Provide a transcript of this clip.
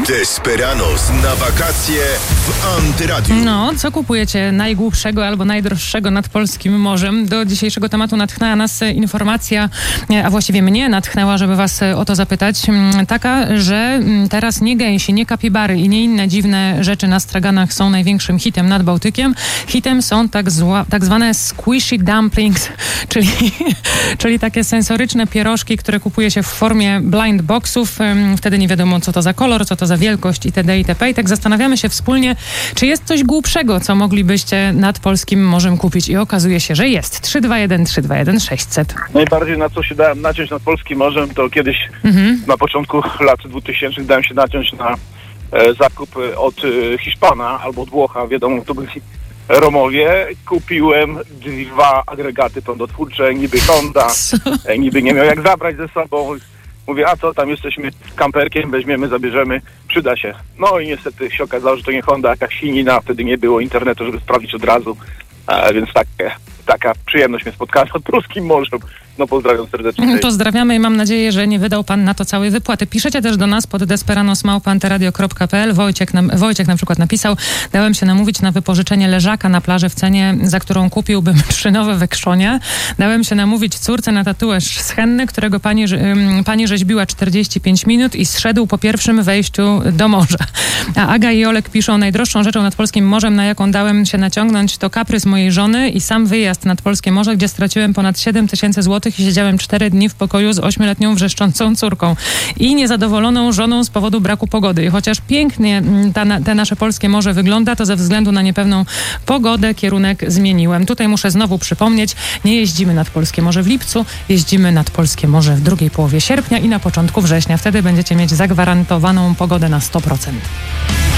Desperados na wakacje w Antyradiu. No, co kupujecie najgłupszego albo najdroższego nad polskim morzem? Do dzisiejszego tematu natchnęła nas informacja, a właściwie mnie natchnęła, żeby was o to zapytać, taka, że teraz nie gęsi, nie kapibary i nie inne dziwne rzeczy na straganach są największym hitem nad Bałtykiem. Hitem są tak zwane squishy dumplings, czyli takie sensoryczne pierożki, które kupuje się w formie blind boxów. Wtedy nie wiadomo, co to za kolor, co to za wielkość itd. itp. I tak zastanawiamy się wspólnie, czy jest coś głupszego, co moglibyście nad polskim morzem kupić. I okazuje się, że jest. 321 600. Najbardziej na co się dałem naciąć nad polskim morzem, to kiedyś na początku lat 2000 dałem się naciąć na zakup od Hiszpana albo od Włocha, wiadomo, to byli Romowie. Kupiłem 2 agregaty prądotwórcze, niby Honda, niby nie miał jak zabrać ze sobą. Mówię, a co, tam jesteśmy kamperkiem, weźmiemy, zabierzemy, przyda się. No i niestety się okazało, że to nie Honda, jakaś Chinina, wtedy nie było internetu, żeby sprawdzić od razu, więc taka przyjemność mnie spotkała nad polskim morzem. No pozdrawiam serdecznie. Pozdrawiamy i mam nadzieję, że nie wydał pan na to całej wypłaty. Piszecie też do nas pod desperanos@antyradio.pl. Wojciech na przykład napisał: dałem się namówić na wypożyczenie leżaka na plaży w cenie, za którą kupiłbym 3 nowe wekszonie. Dałem się namówić córce na tatuaż z henny, którego pani rzeźbiła 45 minut i zszedł po pierwszym wejściu do morza. A Aga i Olek piszą: najdroższą rzeczą nad polskim morzem, na jaką dałem się naciągnąć, to kaprys mojej żony i sam wyjazd nad polskie morze, gdzie straciłem ponad 7 000 złotych i siedziałem 4 dni w pokoju z 8-letnią wrzeszczącą córką i niezadowoloną żoną z powodu braku pogody. I chociaż pięknie te nasze polskie morze wygląda, to ze względu na niepewną pogodę kierunek zmieniłem. Tutaj muszę znowu przypomnieć, nie jeździmy nad polskie morze w lipcu, jeździmy nad polskie morze w drugiej połowie sierpnia i na początku września. Wtedy będziecie mieć zagwarantowaną pogodę na 100%.